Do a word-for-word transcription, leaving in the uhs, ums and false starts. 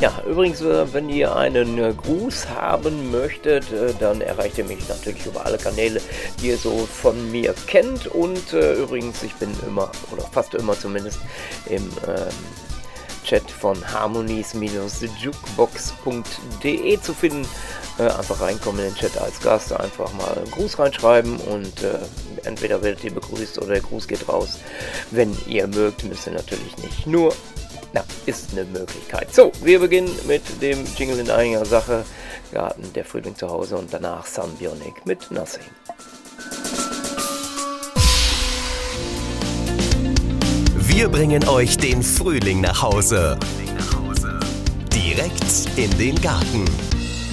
Ja, übrigens, äh, wenn ihr einen äh, Gruß haben möchtet, äh, dann erreicht ihr mich natürlich über alle Kanäle, die ihr so von mir kennt. Und äh, übrigens, ich bin immer, oder fast immer zumindest, im ähm, Chat von harmonies jukebox punkt de zu finden. Äh, einfach reinkommen in den Chat als Gast, einfach mal einen Gruß reinschreiben und äh, entweder werdet ihr begrüßt oder der Gruß geht raus. Wenn ihr mögt, müsst ihr natürlich nicht. Nur, na, ist eine Möglichkeit. So, wir beginnen mit dem Jingle in eigener Sache. Garten, der Frühling zu Hause und danach Sunbionic mit Nothing. Wir bringen euch den Frühling nach Hause. Direkt in den Garten.